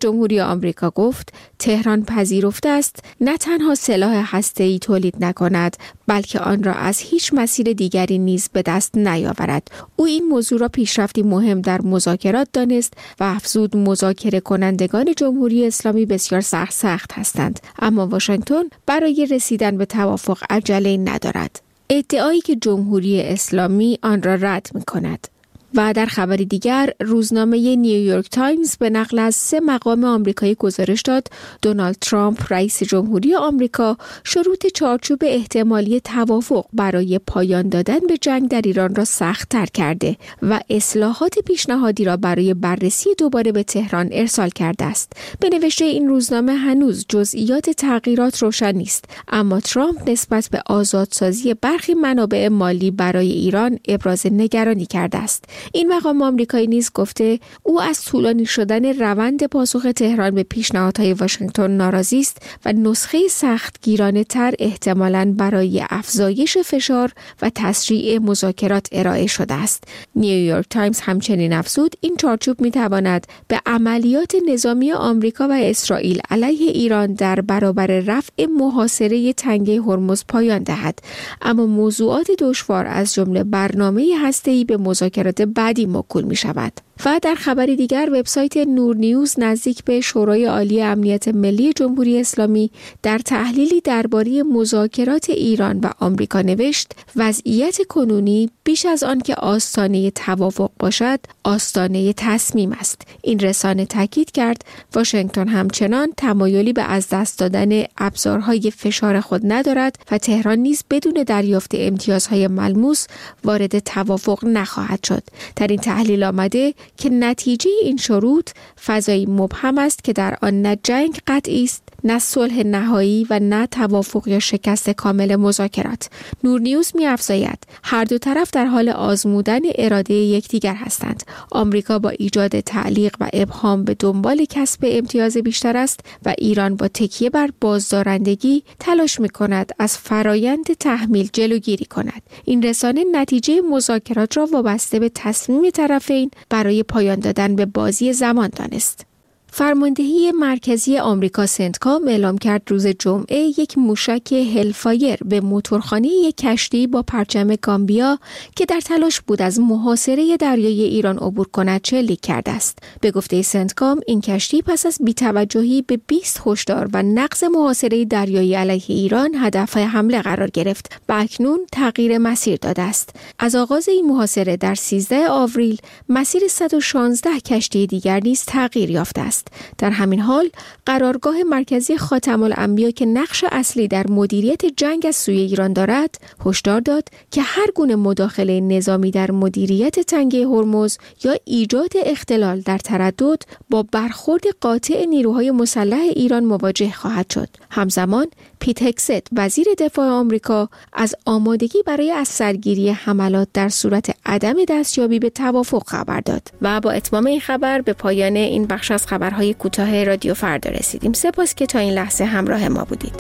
جمهوری آمریکا گفت تهران پذیرفته است نه تنها سلاح هسته‌ای تولید نکند بلکه آن را از هیچ مسیر دیگری نیز به دست نیاورد. او این موضوع را پیشرفتی مهم در مذاکرات دانست و افزود مذاکره کنندگان جمهوری اسلامی بسیار سخت هستند، اما واشنگتن برای رسیدن به توافق عجله ندارد. ادعایی که جمهوری اسلامی آن را رد می‌کند. و در خبری دیگر روزنامه نیویورک تایمز به نقل از 3 مقام آمریکایی گزارش داد دونالد ترامپ رئیس جمهوری آمریکا شروط چارچوب احتمالی توافق برای پایان دادن به جنگ در ایران را سخت‌تر کرده و اصلاحات پیشنهادی را برای بررسی دوباره به تهران ارسال کرده است. به نوشته این روزنامه هنوز جزئیات تغییرات روشن نیست، اما ترامپ نسبت به آزادسازی برخی منابع مالی برای ایران ابراز نگرانی کرده است. این مقام آمریکایی نیز گفته او از طولانی شدن روند پاسخ تهران به پیشنهادهای واشنگتن ناراضی است و نسخه سختگیرانه تر احتمالاً برای افزایش فشار و تسریع مذاکرات ارائه شده است. نیویورک تایمز همچنین افزود این چارچوب می‌تواند به عملیات نظامی آمریکا و اسرائیل علیه ایران در برابر رفع محاصره تنگه هرمز پایان دهد، اما موضوعات دشوار از جمله برنامه هسته‌ای به مذاکرات بعدی موکول می شود. و در خبری دیگر وبسایت نور نیوز نزدیک به شورای عالی امنیت ملی جمهوری اسلامی در تحلیلی درباره مذاکرات ایران و آمریکا نوشت وضعیت کنونی بیش از آن که آستانه توافق باشد آستانه تصمیم است. این رسانه تاکید کرد واشنگتن همچنان تمایلی به از دست دادن ابزارهای فشار خود ندارد و تهران نیز بدون دریافت امتیازهای ملموس وارد توافق نخواهد شد. در این تحلیل آمده که نتیجه این شروط فضایی مبهم است که در آن نه جنگ قطعی است، نه صلح نهایی و نه توافق یا شکست کامل مذاکرات. نور نیوز می‌افزاید هر دو طرف در حال آزمودن اراده یکدیگر هستند. آمریکا با ایجاد تعلیق و ابهام به دنبال کسب امتیاز بیشتر است و ایران با تکیه بر بازدارندگی تلاش می‌کند از فرایند تحمیل جلوگیری کند. این رسانه نتیجه مذاکرات را وابسته به تصمیم طرفین برای پایان دادن به بازی زمان دانست. فرماندهی مرکزی آمریکا سنتکام اعلام کرد روز جمعه یک موشک هلفایر به موتورخانه یک کشتی با پرچم گامبیا که در تلاش بود از محاصره دریایی ایران عبور کند شلیک کرده است. به گفته سنتکام این کشتی پس از بی‌توجهی به 20 هشدار و نقض محاصره دریایی علیه ایران هدف حمله قرار گرفت و اکنون تغییر مسیر داده است. از آغاز این محاصره در 13 آوریل مسیر 116 کشتی دیگر نیز تغییر یافته است. در همین حال قرارگاه مرکزی خاتم الانبیا که نقش اصلی در مدیریت جنگ از سوی ایران دارد هشدار داد که هر گونه مداخله نظامی در مدیریت تنگه هرمز یا ایجاد اختلال در تردد با برخورد قاطع نیروهای مسلح ایران مواجه خواهد شد. همزمان پیت هگست وزیر دفاع آمریکا از آمادگی برای از سرگیری حملات در صورت عدم دستیابی به توافق خبر داد. و با اتمام این خبر به پایان این بخش از خبرهای کوتاه رادیو فردا رسیدیم. سپاس که تا این لحظه همراه ما بودید.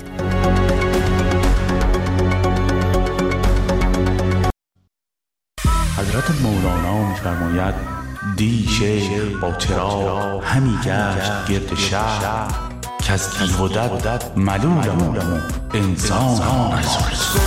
حضرت مولانا می‌فرماید دی شیخ با چراغ همی گشت گرد شهر که از دیو و دد ملولم انسان